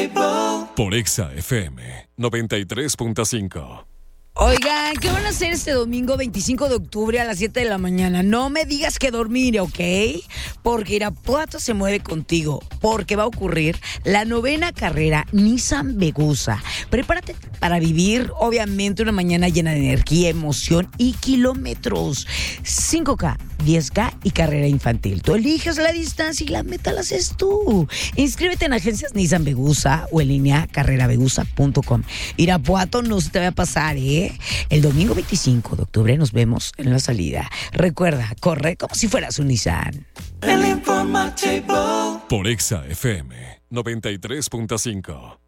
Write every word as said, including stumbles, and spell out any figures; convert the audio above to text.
Por Exa F M noventa y tres punto cinco. Oigan, ¿qué van a hacer este domingo veinticinco de octubre a las siete de la mañana? No me digas que dormir, ¿ok? Porque Irapuato se mueve contigo, porque va a ocurrir la novena carrera Nissan Vegusa. Prepárate para vivir, obviamente, una mañana llena de energía, emoción y kilómetros. cinco K, diez K y carrera infantil. Tú eliges la distancia y la meta la haces tú. Inscríbete en agencias Nissan Vegusa o en línea carrera vegusa punto com. Irapuato, no se te va a pasar, ¿eh? El domingo veinticinco de octubre nos vemos en la salida. Recuerda, corre como si fueras un Nissan. Por Exa F M noventa y tres punto cinco.